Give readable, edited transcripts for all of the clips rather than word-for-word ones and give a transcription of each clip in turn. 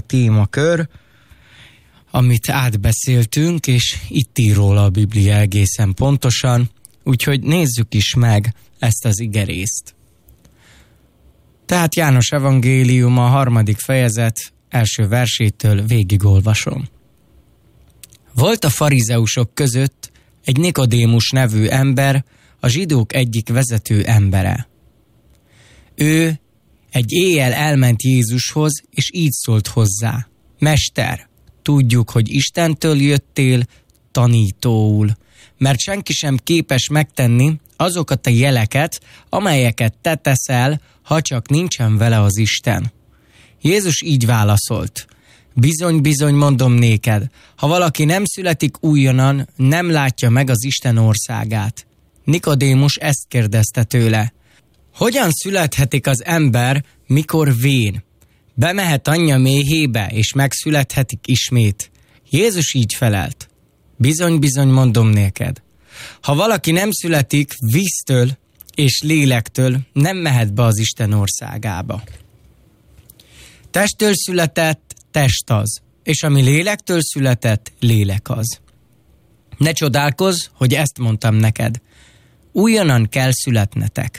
témakör, amit átbeszéltünk, és itt ír róla a Biblia egészen pontosan, úgyhogy nézzük is meg ezt az igerészt. Tehát János evangélium a 3. fejezet első versétől végigolvasom. Volt a farizeusok között egy Nikodémus nevű ember, a zsidók egyik vezető embere. Ő egy éjjel elment Jézushoz, és így szólt hozzá: Mester, tudjuk, hogy Istentől jöttél tanítóul, mert senki sem képes megtenni azokat a jeleket, amelyeket te teszel, ha csak nincsen vele az Isten. Jézus így válaszolt: Bizony, bizony mondom néked, ha valaki nem születik újonnan, nem látja meg az Isten országát. Nikodémus ezt kérdezte tőle: Hogyan születhetik az ember, mikor vén? Bemehet anyja méhébe, és megszülethetik ismét? Jézus így felelt: Bizony, bizony mondom néked, ha valaki nem születik víztől és lélektől, nem mehet be az Isten országába. Testtől született, test az, és ami lélektől született, lélek az. Ne csodálkozz, hogy ezt mondtam neked. Újonnan kell születnetek.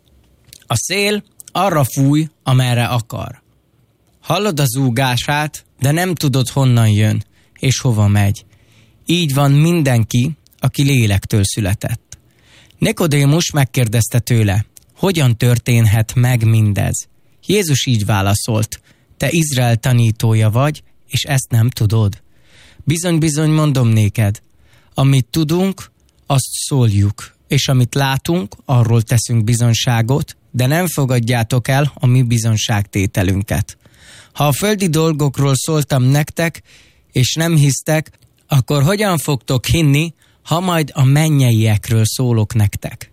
A szél arra fúj, amerre akar. Hallod a zúgását, de nem tudod, honnan jön, és hova megy. Így van mindenki, aki lélektől született. Nikodémus megkérdezte tőle: Hogyan történhet meg mindez? Jézus így válaszolt: Te Izrael tanítója vagy, és ezt nem tudod? Bizony, bizony mondom néked, amit tudunk, azt szóljuk, és amit látunk, arról teszünk bizonyságot, de nem fogadjátok el a mi bizonyságtételünket. Ha a földi dolgokról szóltam nektek, és nem hisztek, akkor hogyan fogtok hinni, ha majd a mennyeiekről szólok nektek?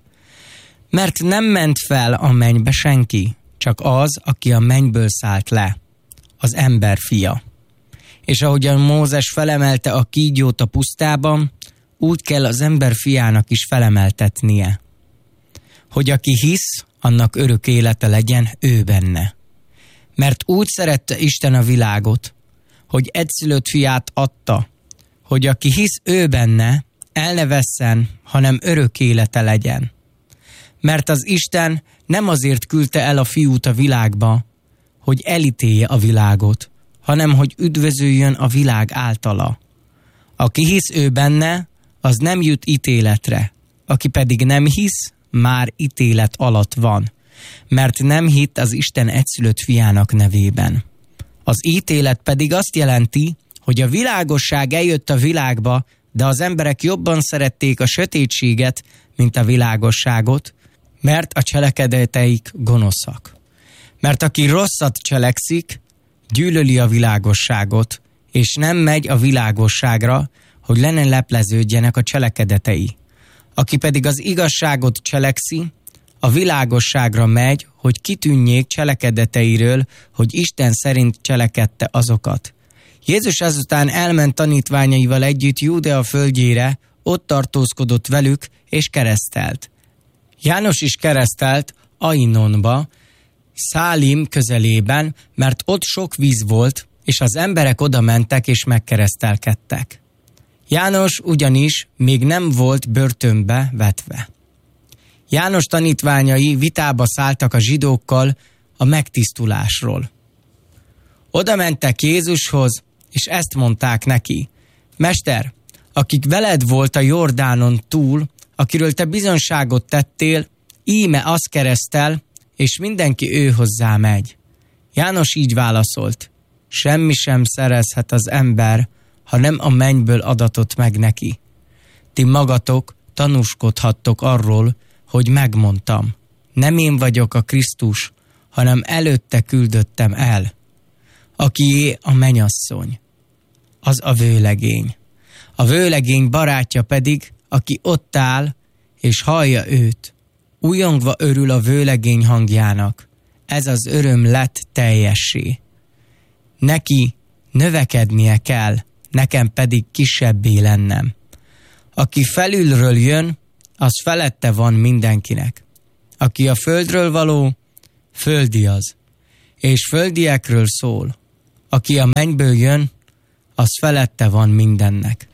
Mert nem ment fel a mennybe senki, csak az, aki a mennyből szállt le, az ember fia. És ahogyan Mózes felemelte a kígyót a pusztában, úgy kell az ember fiának is felemeltetnie, hogy aki hisz, annak örök élete legyen ő benne. Mert úgy szerette Isten a világot, hogy egyszülött fiát adta, hogy aki hisz ő benne, el ne vesszen, hanem örök élete legyen. Mert az Isten nem azért küldte el a fiút a világba, hogy elítélje a világot, hanem hogy üdvözöljön a világ általa. Aki hisz ő benne, az nem jut ítéletre, aki pedig nem hisz, már ítélet alatt van, mert nem hitt az Isten egyszülött fiának nevében. Az ítélet pedig azt jelenti, hogy a világosság eljött a világba, de az emberek jobban szerették a sötétséget, mint a világosságot, mert a cselekedeteik gonoszak. Mert aki rosszat cselekszik, gyűlöli a világosságot, és nem megy a világosságra, hogy le ne lepleződjenek a cselekedetei. Aki pedig az igazságot cselekszi, a világosságra megy, hogy kitűnjék cselekedeteiről, hogy Isten szerint cselekedte azokat. Jézus azután elment tanítványaival együtt Júdea földjére, ott tartózkodott velük, és keresztelt. János is keresztelt Ainonba, Szálim közelében, mert ott sok víz volt, és az emberek oda mentek és megkeresztelkedtek. János ugyanis még nem volt börtönbe vetve. János tanítványai vitába szálltak a zsidókkal a megtisztulásról. Oda mentek Jézushoz, és ezt mondták neki: Mester, akik veled volt a Jordánon túl, akiről te bizonyságot tettél, íme az keresztel, és mindenki ő hozzá megy. János így válaszolt: Semmi sem szerezhet az ember, ha nem a mennyből adatott meg neki. Ti magatok tanúskodhattok arról, hogy megmondtam: Nem én vagyok a Krisztus, hanem előtte küldöttem el. Akié a mennyasszony, az a vőlegény. A vőlegény barátja pedig, aki ott áll, és hallja őt. Újongva örül a vőlegény hangjának. Ez az öröm lett teljessé. Neki növekednie kell, nekem pedig kisebbé lennem. Aki felülről jön, az felette van mindenkinek. Aki a földről való, földi az, és földiekről szól. aki a mennyből jön, az felette van mindennek.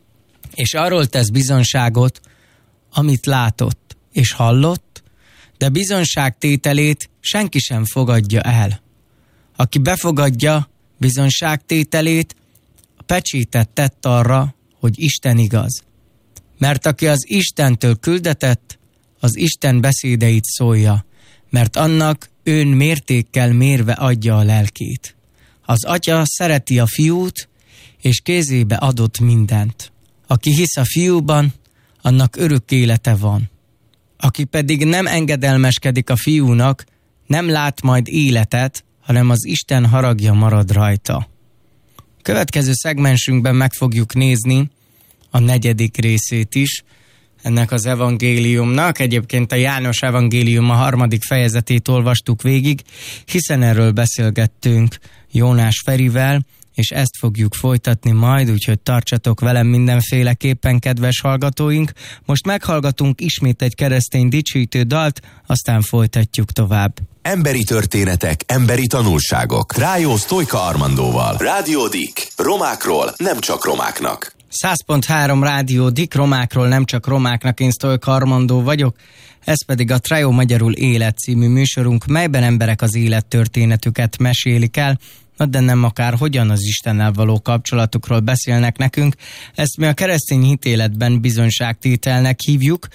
És arról tesz bizonságot, amit látott és hallott, de bizonságtételét senki sem fogadja el. Aki befogadja bizonságtételét, a pecsétet tett arra, hogy Isten igaz. Mert aki az Istentől küldetett, az Isten beszédeit szólja, mert annak ön mértékkel mérve adja a lelkét. Az Atya szereti a Fiút, és kezébe adott mindent. Aki hisz a Fiúban, annak örök élete van. Aki pedig nem engedelmeskedik a Fiúnak, nem lát majd életet, hanem az Isten haragja marad rajta. Következő szegmensünkben meg fogjuk nézni a 4. részét is ennek az evangéliumnak. Egyébként a János evangélium a 3. fejezetét olvastuk végig, hiszen erről beszélgettünk Jónás Ferivel, és ezt fogjuk folytatni majd, úgyhogy tartsatok velem mindenféleképpen, kedves hallgatóink. Most meghallgatunk ismét egy keresztény dicsőítő dalt, aztán folytatjuk tovább. Emberi történetek, emberi tanulságok. Rájó Sztojka Armandóval. Rádió Dik. Romákról, nem csak romáknak. 100.3 Rádió Dik, romákról, nem csak romáknak. Én Sztojka Armandó vagyok. Ez pedig a Trájó Magyarul Élet című műsorunk, melyben emberek az élettörténetüket mesélik el, de nem akár hogyan az Istennel való kapcsolatukról beszélnek nekünk. Ezt mi a keresztény hitéletben bizonyságtételnek hívjuk,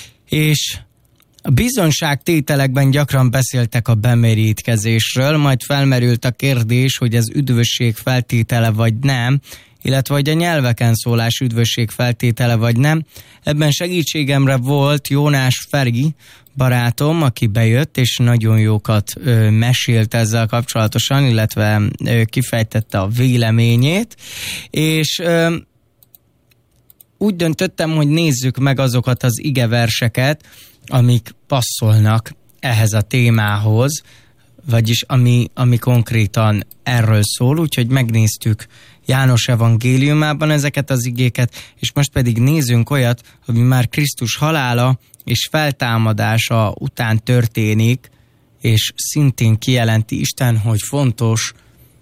és a bizonyságtételekben gyakran beszéltek a bemerítkezésről, majd felmerült a kérdés, hogy ez üdvösség feltétele vagy nem, illetve hogy a nyelveken szólás üdvösség feltétele vagy nem. Ebben segítségemre volt Jónás Feri barátom, aki bejött, és nagyon jókat mesélt ezzel kapcsolatosan, illetve kifejtette a véleményét, és úgy döntöttem, hogy nézzük meg azokat az igeverseket, amik passzolnak ehhez a témához, vagyis ami konkrétan erről szól, úgyhogy megnéztük János evangéliumában ezeket az igéket, és most pedig nézzünk olyat, ami már Krisztus halála és feltámadása után történik, és szintén kijelenti Isten, hogy fontos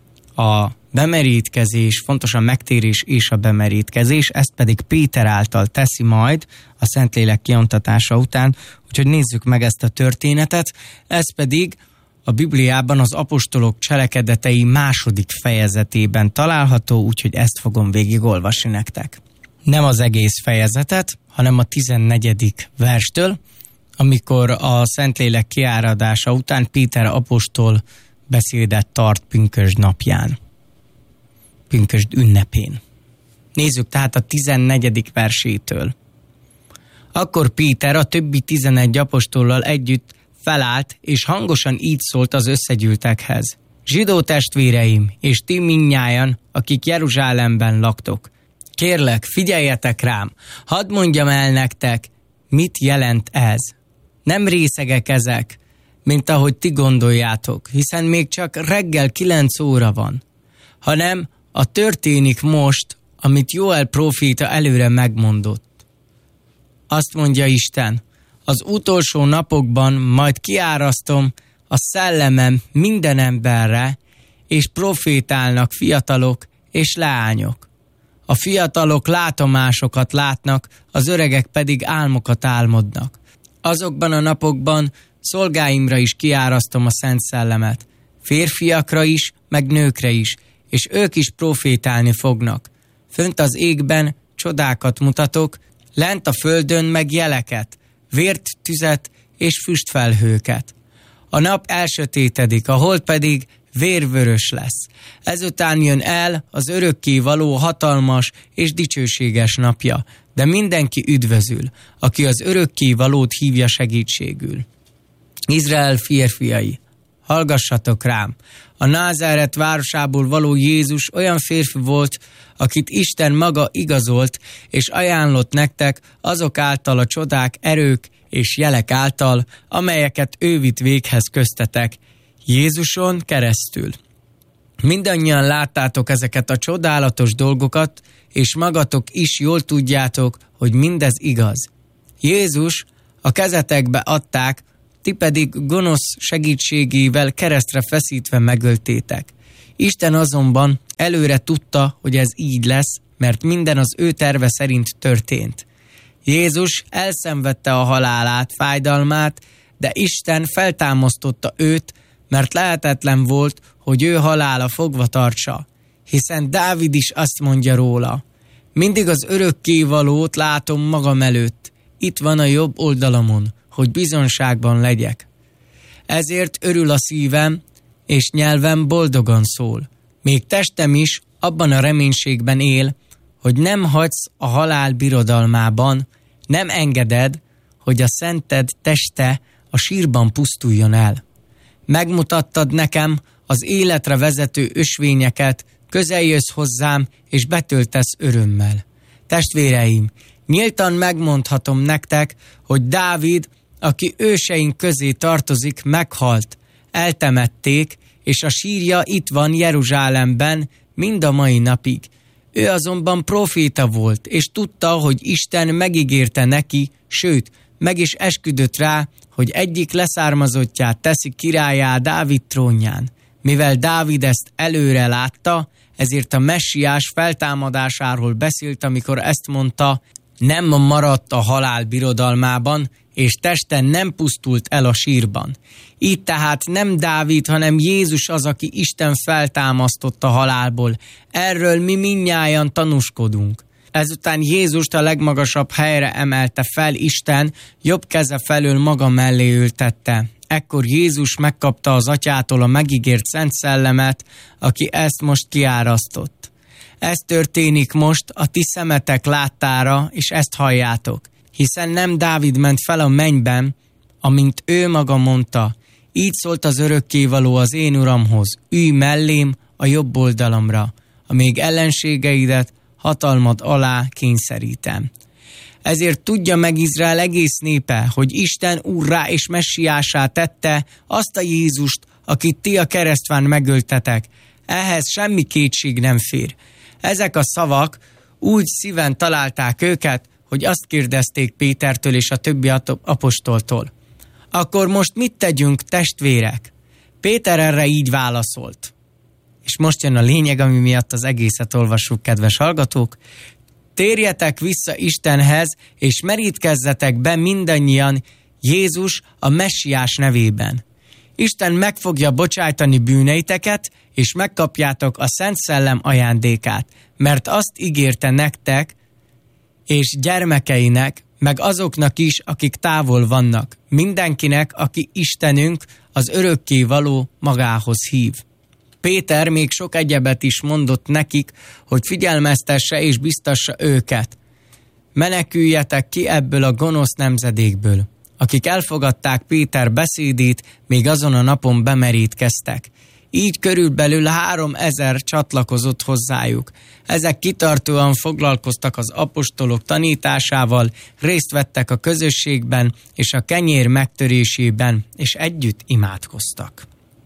a bemerítkezés, fontos a megtérés és a bemerítkezés, ezt pedig Péter által teszi majd a Szentlélek kiontatása után, úgyhogy nézzük meg ezt a történetet, ez pedig a Bibliában az apostolok cselekedetei 2. fejezetében található, úgyhogy ezt fogom végigolvasni nektek. Nem az egész fejezetet, hanem a 14. verstől, amikor a Szentlélek kiáradása után Péter apostol beszédet tart pünkösd napján, pünkösd ünnepén. Nézzük tehát a 14. versétől. Akkor Péter a többi 11 apostollal együtt felállt, és hangosan így szólt az összegyűltekhez. Zsidó testvéreim, és ti mindnyájan, akik Jeruzsálemben laktok, kérlek, figyeljetek rám, hadd mondjam el nektek, mit jelent ez. Nem részegek ezek, mint ahogy ti gondoljátok, hiszen még csak reggel 9 óra van, hanem a történik most, amit Jóel próféta előre megmondott. Azt mondja Isten, az utolsó napokban majd kiárasztom a szellemem minden emberre, és profétálnak fiatalok és leányok. A fiatalok látomásokat látnak, az öregek pedig álmokat álmodnak. Azokban a napokban szolgáimra is kiárasztom a Szent Szellemet, férfiakra is, meg nőkre is, és ők is profétálni fognak. Fönt az égben csodákat mutatok, lent a földön meg jeleket, vért, tüzet és füstfelhőket. A nap elsötétedik, a hold pedig vérvörös lesz. Ezután jön el az örökké való hatalmas és dicsőséges napja, de mindenki üdvözül, aki az örökké valót hívja segítségül. Izrael férfiai, hallgassatok rám! A Názáret városából való Jézus olyan férfi volt, akit Isten maga igazolt, és ajánlott nektek azok által a csodák, erők és jelek által, amelyeket ő vitt véghez köztetek, Jézuson keresztül. Mindannyian láttátok ezeket a csodálatos dolgokat, és magatok is jól tudjátok, hogy mindez igaz. Jézus a kezetekbe adták, ti pedig gonosz segítségével keresztre feszítve megöltétek. Isten azonban előre tudta, hogy ez így lesz, mert minden az ő terve szerint történt. Jézus elszenvedte a halálát, fájdalmát, de Isten feltámasztotta őt, mert lehetetlen volt, hogy ő halála fogva tartsa. Hiszen Dávid is azt mondja róla: mindig az örökkévalót látom magam előtt, itt van a jobb oldalamon, hogy bizonságban legyek. Ezért örül a szívem, és nyelvem boldogan szól. Még testem is abban a reménységben él, hogy nem hagysz a halál birodalmában, nem engeded, hogy a szented teste a sírban pusztuljon el. Megmutattad nekem az életre vezető ösvényeket, közel jössz hozzám, és betöltesz örömmel. Testvéreim, nyíltan megmondhatom nektek, hogy Dávid, aki őseink közé tartozik, meghalt, eltemették, és a sírja itt van Jeruzsálemben mind a mai napig. Ő azonban proféta volt, és tudta, hogy Isten megígérte neki, sőt, meg is esküdött rá, hogy egyik leszármazottját teszi királlyá Dávid trónján. Mivel Dávid ezt előre látta, ezért a messiás feltámadásáról beszélt, amikor ezt mondta: nem maradt a halál birodalmában, és testen nem pusztult el a sírban. Így tehát nem Dávid, hanem Jézus az, aki Isten feltámasztott a halálból. Erről mi mindnyájan tanúskodunk. Ezután Jézust a legmagasabb helyre emelte fel Isten, jobb keze felől maga mellé ültette. Ekkor Jézus megkapta az Atyától a megígért Szent Szellemet, aki ezt most kiárasztott. Ez történik most a ti szemetek láttára, és ezt halljátok. Hiszen nem Dávid ment fel a mennyben, amint ő maga mondta: így szólt az örökkévaló az én uramhoz, ülj mellém a jobb oldalamra, amíg ellenségeidet hatalmad alá kényszerítem. Ezért tudja meg Izrael egész népe, hogy Isten úrrá és messiásá tette azt a Jézust, akit ti a keresztván megöltetek. Ehhez semmi kétség nem fér. Ezek a szavak úgy szíven találták őket, hogy azt kérdezték Pétertől és a többi apostoltól: akkor most mit tegyünk, testvérek? Péter erre így válaszolt. És most jön a lényeg, ami miatt az egészet olvassuk, kedves hallgatók. Térjetek vissza Istenhez, és merítkezzetek be mindannyian Jézus a messiás nevében. Isten meg fogja bocsájtani bűneiteket, és megkapjátok a Szent Szellem ajándékát, mert azt ígérte nektek, és gyermekeinek, meg azoknak is, akik távol vannak, mindenkinek, aki Istenünk, az örökkévaló magához hív. Péter még sok egyebet is mondott nekik, hogy figyelmeztesse és biztassa őket. Meneküljetek ki ebből a gonosz nemzedékből. Akik elfogadták Péter beszédét, még azon a napon bemerítkeztek. Így körülbelül 3000 csatlakozott hozzájuk. Ezek kitartóan foglalkoztak az apostolok tanításával, részt vettek a közösségben és a kenyér megtörésében, és együtt imádkoztak.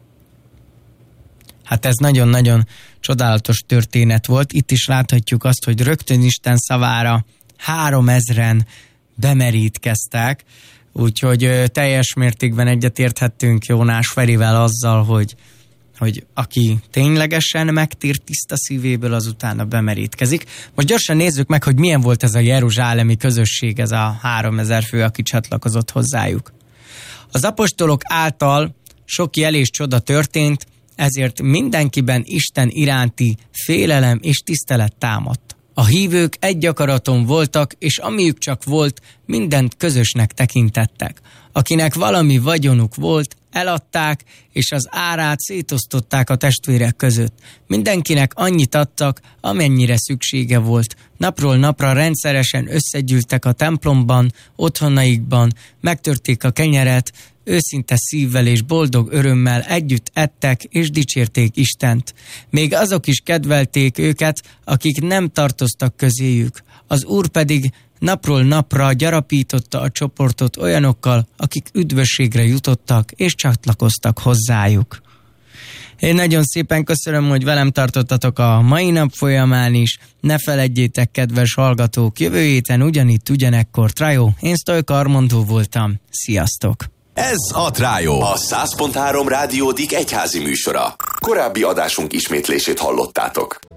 Hát ez nagyon-nagyon csodálatos történet volt. Itt is láthatjuk azt, hogy rögtön Isten szavára 3000-en bemerítkeztek, úgyhogy teljes mértékben egyetérthettünk Jónás Ferivel azzal, hogy aki ténylegesen megtér tiszta szívéből, az utána bemerítkezik. Most gyorsan nézzük meg, hogy milyen volt ez a jeruzsálemi közösség, ez a 3000 fő, aki csatlakozott hozzájuk. Az apostolok által sok jel és csoda történt, ezért mindenkiben Isten iránti félelem és tisztelet támadt. A hívők egy akaraton voltak, és amiük csak volt, mindent közösnek tekintettek. Akinek valami vagyonuk volt, eladták, és az árát szétosztották a testvérek között. Mindenkinek annyit adtak, amennyire szüksége volt. Napról napra rendszeresen összegyűltek a templomban, otthonaikban, megtörték a kenyeret, őszinte szívvel és boldog örömmel együtt ettek és dicsérték Istent. Még azok is kedvelték őket, akik nem tartoztak közéjük. Az Úr pedig napról napra gyarapította a csoportot olyanokkal, akik üdvösségre jutottak és csatlakoztak hozzájuk. Én nagyon szépen köszönöm, hogy velem tartottatok a mai nap folyamán is. Ne feledjétek, kedves hallgatók, jövő héten ugyanitt, ugyanekkor Trajó. Én Sztojka Armandó voltam. Sziasztok! Ez a Trájó, a 100.3 Rádió Dick egyházi műsora. Korábbi adásunk ismétlését hallottátok.